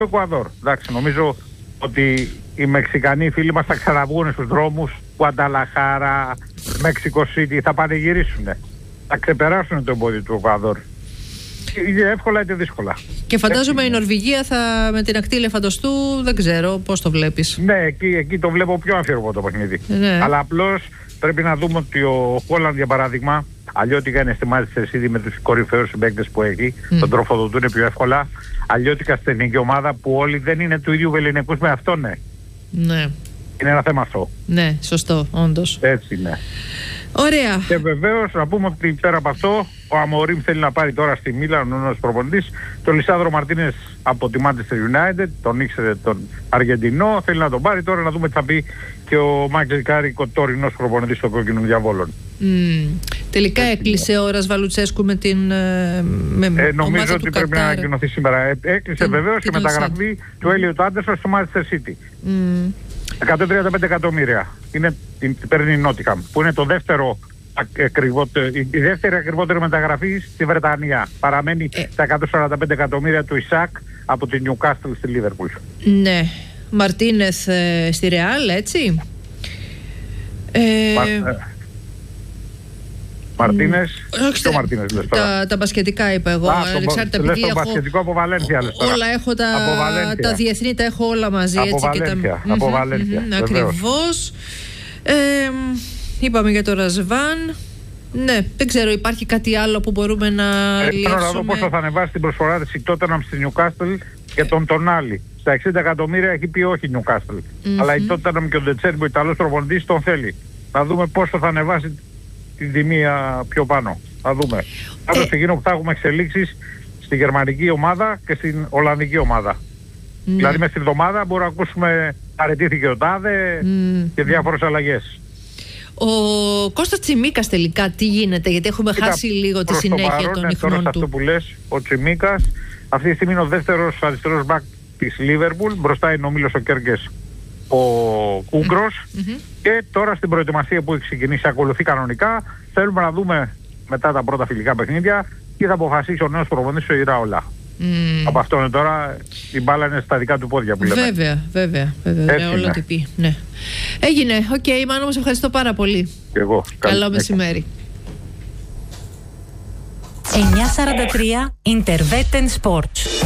το Εκουαδόρ. Εντάξει, νομίζω ότι οι Μεξικανοί φίλοι μας θα ξαναβγούν στους δρόμους, Γουανταλαχάρα, Μέξικο City, θα πανηγυρίσουν. Θα ξεπεράσουν το εμπόδιο του Εκουαδόρ. Είτε εύκολα είτε δύσκολα. Και φαντάζομαι η Νορβηγία θα με την ακτή ελεφαντοστού, δεν ξέρω πώς το βλέπεις. Ναι, εκεί το βλέπω πιο αμφίροπο το παιχνίδι. Ναι. Αλλά απλώς πρέπει να δούμε ότι ο Χόλαντ, για παράδειγμα, αλλιώτικα είναι στη Manchester City με τους κορυφαίους συμπαίκτες που έχει, τον τροφοδοτούν πιο εύκολα. Αλλιώτικα στην ελληνική ομάδα που όλοι δεν είναι του ίδιου βεληνικούς με αυτόν, ναι. Ναι. Είναι ένα θέμα αυτό. Ναι, σωστό, όντως. Έτσι, ναι. Ωραία. Και βεβαίως να πούμε ότι πέρα από αυτό, ο Αμορίμ θέλει να πάρει τώρα στη Μίλαν ο νέος προπονητής, τον Λισάνδρο Μαρτίνες από τη Manchester United, τον ήξερε τον Αργεντινό, θέλει να τον πάρει. Τώρα να δούμε τι θα πει και ο Μάικλ Κάρικ, ο τωρινός προπονητής των Κόκκινων Διαβόλων. Τελικά έκλεισε ο ώρας Βαλουτσέσκου με την νομίζω ότι πρέπει να ανακοινωθεί σήμερα. Έκλεισε βεβαίως και μεταγραφή του Έλιοτ Άντερσον στο Manchester City. 135 εκατομμύρια. Παίρνει η Νότιχαμ, που είναι το δεύτερο η δεύτερη ακριβότερη μεταγραφή στη Βρετανία. Παραμένει τα 145 εκατομμύρια του Ισακ από την Νιουκάστλ στη Λίβερπουλ. Ναι. Μαρτίνεθ στη Ρεάλ, έτσι. Μαρτίνες. Ποιο Μαρτίνες λες τώρα? Τα μπασκετικά είπα εγώ. Λες το μπασκετικό από Βαλένθια λες τώρα. Όλα έχω τα διεθνή, τα έχω όλα μαζί. Από Βαλένθια. Ακριβώς. Είπαμε για το Ρασβάν. Ναι, δεν ξέρω, υπάρχει κάτι άλλο που μπορούμε να λύσουμε? Θέλω να δω πόσο θα ανεβάσει την προσφορά της η Τότεναμ στη Νιουκάστλ και τον Τονάλι. Στα 60 εκατομμύρια έχει πει όχι η Νιουκάστλ. Αλλά η Τότεναμ και ο Ντετσέρμπο, ο Ιταλός προπονητής, τον θέλει. Να δούμε πόσο θα ανεβάσει την τιμή πιο πάνω. Θα δούμε. Πάντως εκείνο που θα έχουμε εξελίξεις στη γερμανική ομάδα και στην ολλανδική ομάδα. Δηλαδή μες στην εβδομάδα μπορούμε να ακούσουμε αρετήθηκε ο τάδε και διάφορες αλλαγές. Ο Κώστας Τσιμίκας τελικά τι γίνεται? Γιατί έχουμε χάσει λίγο τη συνέχεια των ιχνών του. Αυτό που λες, ο Τσιμίκας αυτή τη στιγμή είναι ο δεύτερος αριστερός μπακ της Λίβερπουλ. Μπροστά είναι ο Μίλος ο Κέρκες, ο Κούγκρος. Και τώρα στην προετοιμασία που έχει ξεκινήσει, ακολουθεί κανονικά. Θέλουμε να δούμε μετά τα πρώτα φιλικά παιχνίδια τι θα αποφασίσει ο νέος προπονητής ο Ιράολα. Από αυτό είναι τώρα, η μπάλα είναι στα δικά του πόδια που λέμε. Βέβαια. Όλα τι πει. Ναι. Έγινε. Οκ, Μάνο, μου σε ευχαριστώ πάρα πολύ. Και εγώ. Καλό μεσημέρι. 9:43 Interveten Sports.